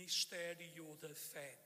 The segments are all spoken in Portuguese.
Mistério da fé.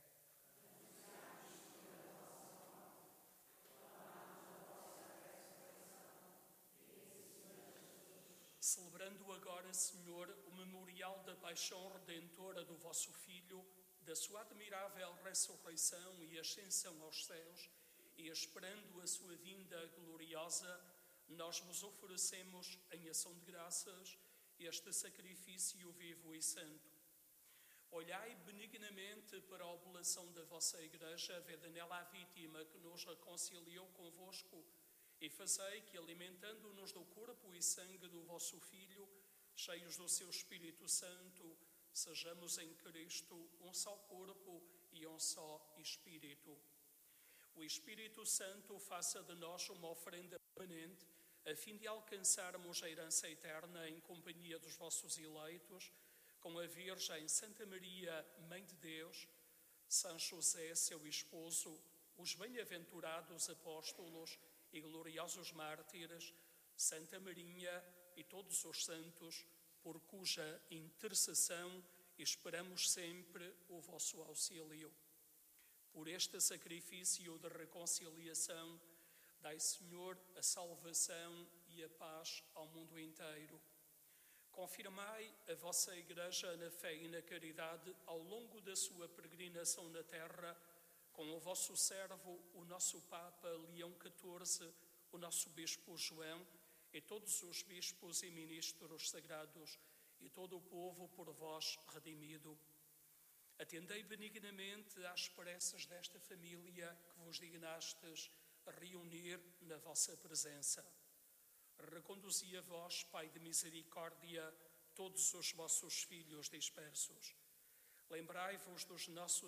Celebrando agora, Senhor, o memorial da paixão redentora do vosso Filho, da sua admirável ressurreição e ascensão aos céus, e esperando a sua vinda gloriosa, nós vos oferecemos, em ação de graças, este sacrifício vivo e santo. Olhai benignamente para a oblação da vossa Igreja, vede nela a vítima que nos reconciliou convosco, e fazei que, alimentando-nos do corpo e sangue do vosso Filho, cheios do seu Espírito Santo, sejamos em Cristo um só corpo e um só Espírito. O Espírito Santo faça de nós uma oferenda permanente, a fim de alcançarmos a herança eterna em companhia dos vossos eleitos, com a Virgem Santa Maria, Mãe de Deus, São José, seu esposo, os bem-aventurados apóstolos e gloriosos mártires, Santa Maria e todos os santos, por cuja intercessão esperamos sempre o vosso auxílio. Por este sacrifício de reconciliação, dai, Senhor, a salvação e a paz ao mundo inteiro. Confirmai a vossa Igreja na fé e na caridade ao longo da sua peregrinação na terra, com o vosso servo, o nosso Papa Leão XIV, o nosso Bispo João e todos os bispos e ministros sagrados e todo o povo por vós redimido. Atendei benignamente às preces desta família que vos dignastes reunir na vossa presença. Reconduzi a vós, Pai de misericórdia, todos os vossos filhos dispersos. Lembrai-vos dos nossos